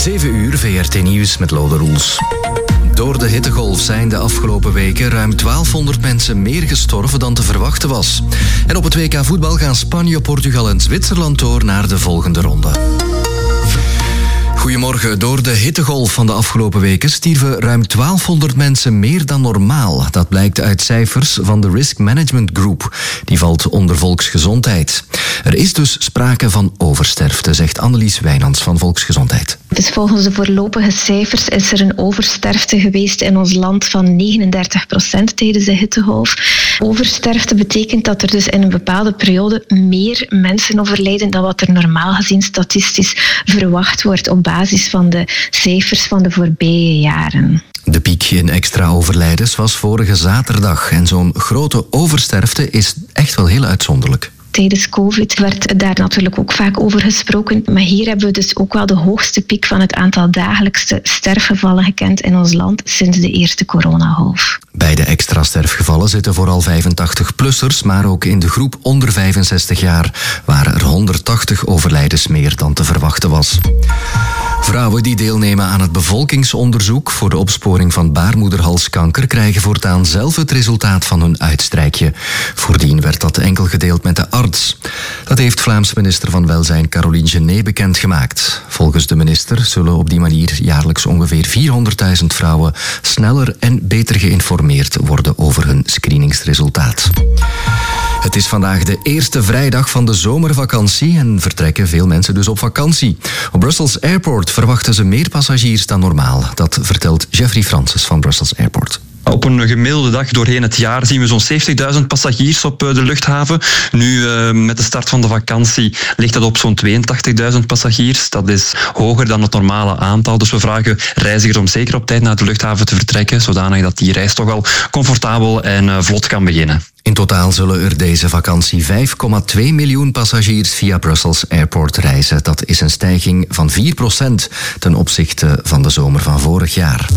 7 uur, VRT Nieuws met Lode Roels. Door de hittegolf zijn de afgelopen weken ruim 1200 mensen meer gestorven dan te verwachten was. En op het WK voetbal gaan Spanje, Portugal en Zwitserland door naar de volgende ronde. Goedemorgen. Door de hittegolf van de afgelopen weken stierven ruim 1200 mensen meer dan normaal. Dat blijkt uit cijfers van de Risk Management Group. Die valt onder volksgezondheid. Er is dus sprake van oversterfte, zegt Annelies Wijnands van Volksgezondheid. Dus volgens de voorlopige cijfers is er een oversterfte geweest in ons land van 39% tijdens de hittegolf. Oversterfte betekent dat er dus in een bepaalde periode meer mensen overlijden dan wat er normaal gezien statistisch verwacht wordt op basis van de cijfers van de voorbije jaren. De piek in extra overlijdens was vorige zaterdag en zo'n grote oversterfte is echt wel heel uitzonderlijk. Tijdens COVID werd daar natuurlijk ook vaak over gesproken. Maar hier hebben we dus ook wel de hoogste piek van het aantal dagelijkse sterfgevallen gekend in ons land sinds de eerste coronagolf. Bij de extra sterfgevallen zitten vooral 85-plussers, maar ook in de groep onder 65 jaar waren er 180 overlijdens meer dan te verwachten was. Vrouwen die deelnemen aan het bevolkingsonderzoek voor de opsporing van baarmoederhalskanker krijgen voortaan zelf het resultaat van hun uitstrijkje. Voordien werd dat enkel gedeeld met de arts. Dat heeft Vlaams minister van Welzijn Caroline Genet bekendgemaakt. Volgens de minister zullen op die manier jaarlijks ongeveer 400.000 vrouwen sneller en beter geïnformeerd worden over hun screeningsresultaat. Het is vandaag de eerste vrijdag van de zomervakantie en vertrekken veel mensen dus op vakantie. Op Brussels Airport verwachten ze meer passagiers dan normaal. Dat vertelt Jeffrey Francis van Brussels Airport. Op een gemiddelde dag doorheen het jaar zien we zo'n 70.000 passagiers op de luchthaven. Nu, met de start van de vakantie, ligt dat op zo'n 82.000 passagiers. Dat is hoger dan het normale aantal. Dus we vragen reizigers om zeker op tijd naar de luchthaven te vertrekken, zodanig dat die reis toch wel comfortabel en vlot kan beginnen. In totaal zullen er deze vakantie 5,2 miljoen passagiers via Brussels Airport reizen. Dat is een stijging van 4% ten opzichte van de zomer van vorig jaar.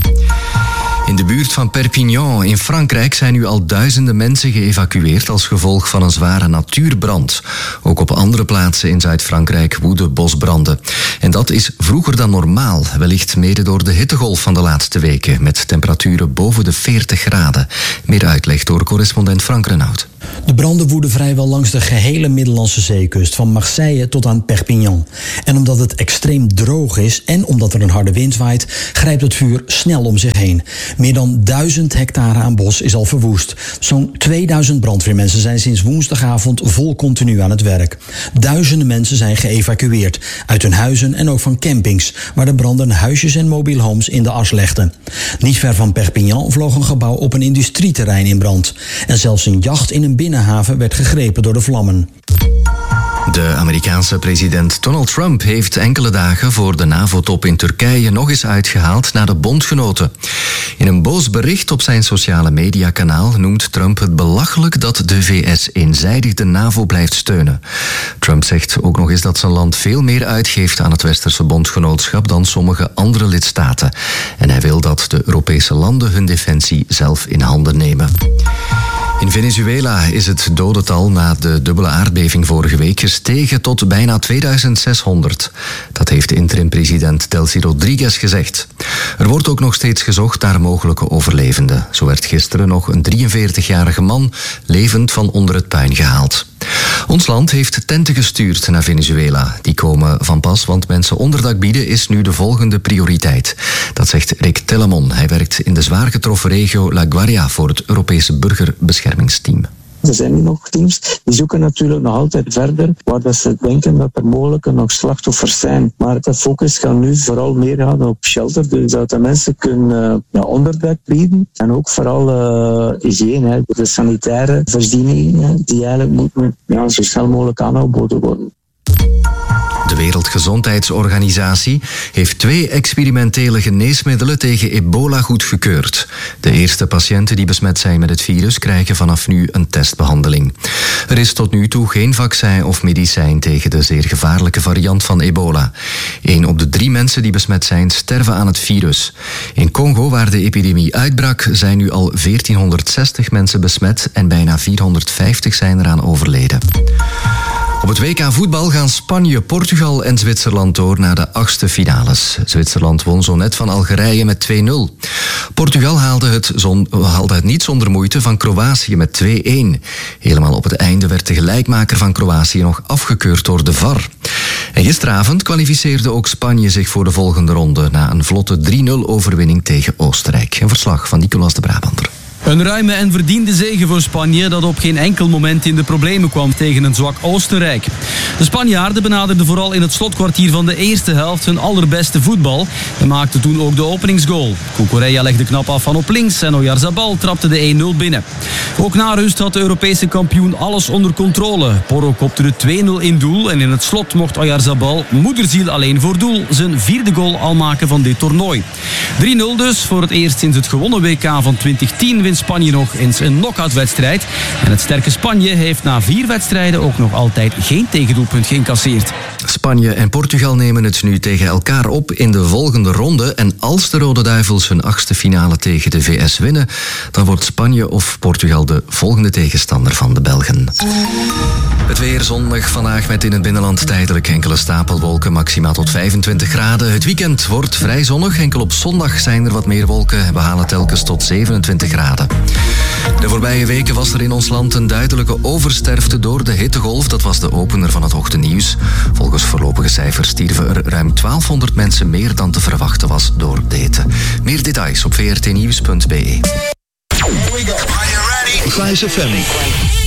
In de buurt van Perpignan in Frankrijk zijn nu al duizenden mensen geëvacueerd als gevolg van een zware natuurbrand. Ook op andere plaatsen in Zuid-Frankrijk woeden bosbranden. En dat is vroeger dan normaal, wellicht mede door de hittegolf van de laatste weken, met temperaturen boven de 40 graden. Meer uitleg door correspondent Frank Renaud. De branden woeden vrijwel langs de gehele Middellandse zeekust, van Marseille tot aan Perpignan. En omdat het extreem droog is en omdat er een harde wind waait, grijpt het vuur snel om zich heen. Meer dan 1000 hectare aan bos is al verwoest. Zo'n 2000 brandweermensen zijn sinds woensdagavond vol continu aan het werk. Duizenden mensen zijn geëvacueerd uit hun huizen en ook van campings, waar de branden huisjes en mobile homes in de as legden. Niet ver van Perpignan vloog een gebouw op een industrieterrein in brand. En zelfs een jacht in een binnenhaven werd gegrepen door de vlammen. De Amerikaanse president Donald Trump heeft enkele dagen voor de NAVO-top in Turkije nog eens uitgehaald naar de bondgenoten. In een boos bericht op zijn sociale mediakanaal noemt Trump het belachelijk dat de VS eenzijdig de NAVO blijft steunen. Trump zegt ook nog eens dat zijn land veel meer uitgeeft aan het westerse bondgenootschap dan sommige andere lidstaten. En hij wil dat de Europese landen hun defensie zelf in handen nemen. In Venezuela is het dodental na de dubbele aardbeving vorige week gestegen tot bijna 2600. Dat heeft interim-president Delcy Rodriguez gezegd. Er wordt ook nog steeds gezocht naar mogelijke overlevenden. Zo werd gisteren nog een 43-jarige man levend van onder het puin gehaald. Ons land heeft tenten gestuurd naar Venezuela. Die komen van pas, want mensen onderdak bieden is nu de volgende prioriteit. Dat zegt Rick Telamon. Hij werkt in de zwaar getroffen regio La Guaira voor het Europese burgerbeschermingsteam. Er zijn nu nog teams die zoeken natuurlijk nog altijd verder, waar dat ze denken dat er mogelijk nog slachtoffers zijn. Maar de focus gaat nu vooral meer gaan op shelter, dus dat de mensen kunnen onderdak bieden. En ook vooral hygiëne, de sanitaire voorzieningen die eigenlijk moeten zo snel mogelijk aangeboden worden. De Wereldgezondheidsorganisatie heeft 2 experimentele geneesmiddelen tegen ebola goedgekeurd. De eerste patiënten die besmet zijn met het virus krijgen vanaf nu een testbehandeling. Er is tot nu toe geen vaccin of medicijn tegen de zeer gevaarlijke variant van ebola. 1 op de 3 mensen die besmet zijn sterven aan het virus. In Congo, waar de epidemie uitbrak, zijn nu al 1460 mensen besmet en bijna 450 zijn eraan overleden. Op het WK voetbal gaan Spanje, Portugal en Zwitserland door naar de 8e finales. Zwitserland won zo net van Algerije met 2-0. Portugal haalde het niet zonder moeite van Kroatië met 2-1. Helemaal op het einde werd de gelijkmaker van Kroatië nog afgekeurd door de VAR. En gisteravond kwalificeerde ook Spanje zich voor de volgende ronde na een vlotte 3-0 overwinning tegen Oostenrijk. Een verslag van Nicolas de Brabander. Een ruime en verdiende zege voor Spanje dat op geen enkel moment in de problemen kwam tegen een zwak Oostenrijk. De Spanjaarden benaderden vooral in het slotkwartier van de eerste helft hun allerbeste voetbal en maakten toen ook de openingsgoal. Cucurella legde knap af van op links en Oyarzabal trapte de 1-0 binnen. Ook na rust had de Europese kampioen alles onder controle. Porro kopte de 2-0 in doel en in het slot mocht Oyarzabal, moederziel alleen voor doel, zijn 4e goal al maken van dit toernooi. 3-0 dus, voor het eerst sinds het gewonnen WK van 2010 wint Spanje nog eens een knock-outwedstrijd. En het sterke Spanje heeft na 4 wedstrijden ook nog altijd geen tegendoelpunt geïncasseerd. Spanje en Portugal nemen het nu tegen elkaar op in de volgende ronde. En als de Rode Duivels hun 8e finale tegen de VS winnen, dan wordt Spanje of Portugal de volgende tegenstander van de Belgen. Het weer zonnig vandaag met in het binnenland tijdelijk enkele stapelwolken, maximaal tot 25 graden. Het weekend wordt vrij zonnig, enkel op zondag zijn er wat meer wolken en we halen telkens tot 27 graden. De voorbije weken was er in ons land een duidelijke oversterfte door de hittegolf. Dat was de opener van het ochtendnieuws. Volgens voorlopige cijfers stierven er ruim 1200 mensen meer dan te verwachten was door de hitte. Meer details op vrtnieuws.be. Vice FM.